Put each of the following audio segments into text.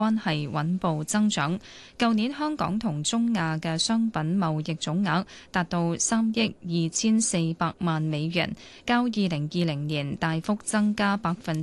關係穩步增長。舊年香港同中亞嘅商品貿易總額達到3億2400萬美元，較2020年大幅增加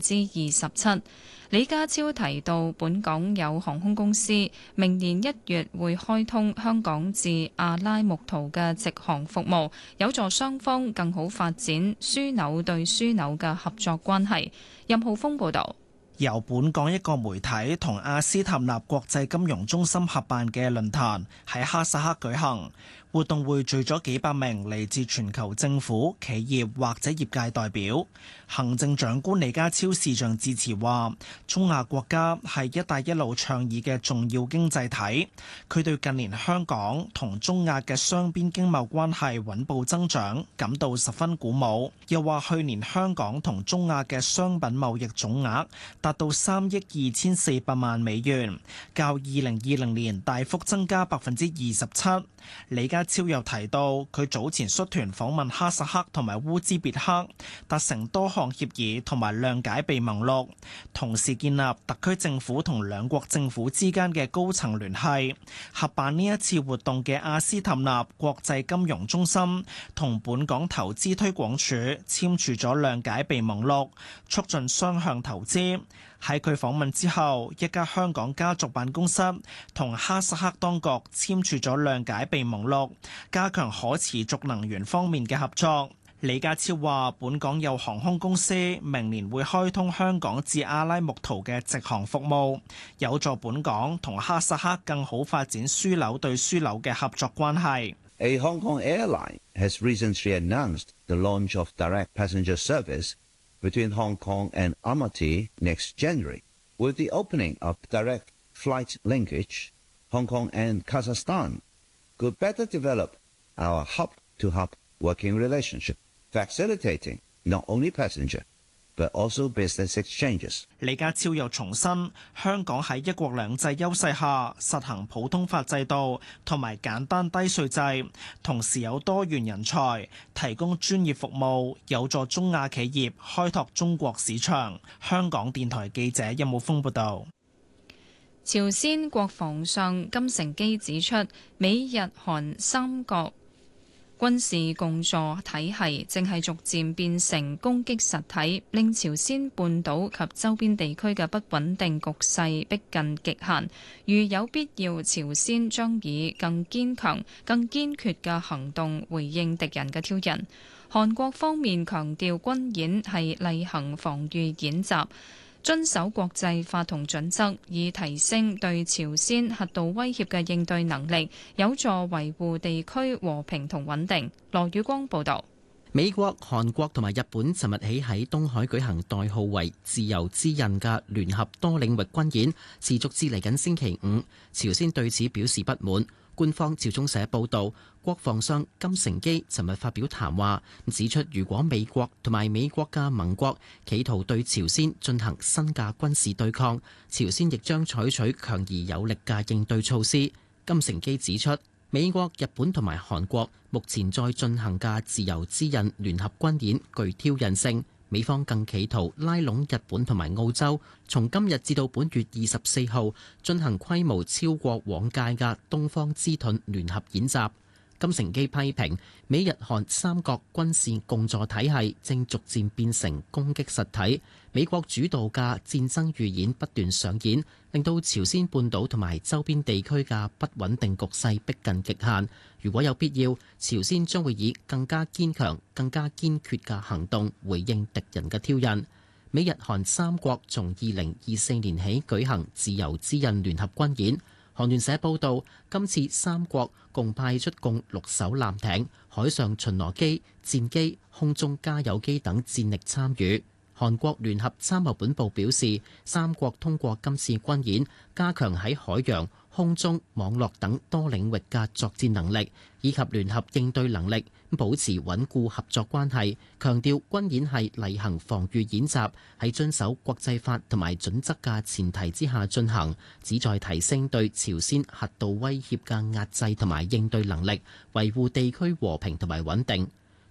27%。李家超提到，本港有航空公司明年1月會開通香港至阿拉木圖嘅直航服務，有助雙方更好發展樞紐對樞紐嘅合作關係。任浩峰報導。 由本港一個媒體同阿斯塔納國際金融中心合辦嘅論壇喺哈薩克舉行。活動匯聚咗幾百名嚟自全球政府、企業或者業界代表。行政長官李家超視像致辭話，中亞國家係一帶一路倡議嘅重要經濟體。佢對近年香港同中亞嘅雙邊經貿關係穩步增長感到十分鼓舞。又話去年香港同中亞嘅商品貿易總額達到3億2400萬美元，較2020年大幅增加27%。李家超又提到，佢早前率團訪問哈薩克同埋烏茲別克，達成多項協議同埋諒解備忘錄，同時建立特區政府同兩國政府之間嘅高層聯繫。合辦呢一次活動嘅阿斯塔納國際金融中心同本港投資推廣署簽署咗諒解備忘錄，促進雙向投資。喺佢訪問之後，一家香港家族辦公室同哈薩克當局簽署咗諒解備忘錄，加強可持續能源方面嘅合作。李家超話，本港有航空公司明年會開通香港至阿拉木圖嘅直航服務，有助本港同哈薩克更好發展樞紐對樞紐嘅合作關係。 A Hong Kong airline has recently announced the launch of direct passenger service between Hong Kong and Almaty next January. With the opening of direct flight linkage, Hong Kong and Kazakhstan could better develop our hub-to-hub working relationship, facilitating not only passenger but also business exchanges. 李家超又重申，香港喺一國兩制優勢下實行普通法制度同埋簡單低稅制，同時有多元人才，提供專業服務，有助中亞企業開拓中國市場。香港電台記者任武峰報道。 朝鮮國防相金成基指出，美日韓三國軍事共助體系正係逐漸變成攻擊實體，令朝鮮半島及周邊地區嘅不穩定局勢逼近極限。如有必要，朝鮮將以更堅強、更堅決嘅行動回應敵人嘅挑釁。韓國方面強調，軍演係例行防禦演習，遵守國際法同準則，以提升對朝鮮核導威脅嘅應對能力，有助維護地區和平同穩定。羅宇光報導。 美國、韓國同埋日本尋日起喺東海舉行代號為自由之刃嘅聯合多領域軍演，持續至嚟緊星期五。朝鮮對此表示不滿。官方朝中社報導，國防相金成基尋日發表談話，指出如果美國同埋美國嘅盟國企圖對朝鮮進行新嘅軍事對抗，朝鮮亦將採取強而有力嘅應對措施。金成基指出，美國、日本同埋韓國目前在進行嘅自由之刃聯合軍演具挑釁性，美方更企圖拉攏日本同埋澳洲，從今日至到本月24號進行規模超過往屆嘅東方之盾聯合演習。金成基批評美日韓三國軍事共助體系正逐漸變成攻擊實體，美國主導嘅戰爭預演不斷上演，令到朝鮮半島同埋周邊地區嘅不穩定局勢逼近極限。如果有必要，朝鮮將會以更加堅強、更加堅決嘅行動回應敵人嘅挑釁。美日韓三國從2024年起舉行自由之刃聯合軍演。韓聯社報導，今次三國共派出共6艘艦艇、海上巡邏機、戰機、空中加油機等戰力參與。韓國聯合參謀本部表示，三國通過今次軍演，加強喺海洋、空中、網絡等多領域嘅作戰能力，以及聯合應對能力，保持穩固合作關係。強調軍演係例行防禦演習，喺遵守國際法同埋準則嘅前提之下進行，旨在提升對朝鮮核導威脅嘅壓制同埋應對能力，維護地區和平同埋穩定。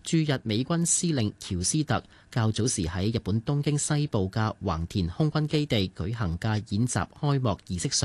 駐日美軍司令喬斯特較早時喺日本東京西部嘅橫田空軍基地舉行嘅演習開幕儀式上，